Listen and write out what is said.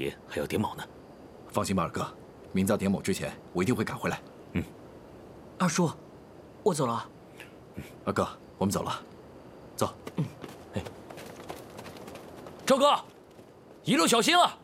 里还有点卯呢。 放心吧，二哥，明早点卯之前，我一定会赶回来。 二叔，我走了。 二哥，我们走了，走。 赵哥，一路小心啊！